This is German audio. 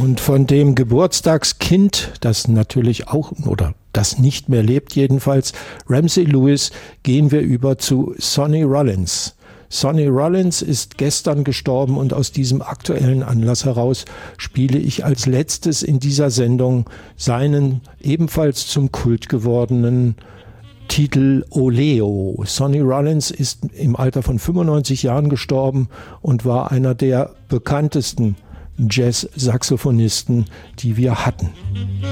Und von dem Geburtstagskind, das natürlich auch oder das nicht mehr lebt jedenfalls, Ramsey Lewis, gehen wir über zu Sonny Rollins. Sonny Rollins ist gestern gestorben und aus diesem aktuellen Anlass heraus spiele ich als letztes in dieser Sendung seinen ebenfalls zum Kult gewordenen Titel Oleo. Sonny Rollins ist im Alter von 95 Jahren gestorben und war einer der bekanntesten Jazz-Saxophonisten, die wir hatten.